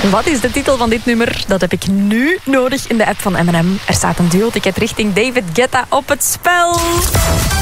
Wat is de titel van dit nummer? Dat heb ik nu nodig in de app van M&M. Er staat een duo-ticket richting David Guetta op het spel.